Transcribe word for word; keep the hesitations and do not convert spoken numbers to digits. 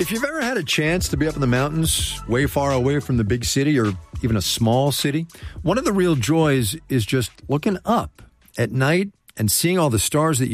If you've ever had a chance to be up in the mountains, way far away from the big city or even a small city, one of the real joys is just looking up at night and seeing all the stars that you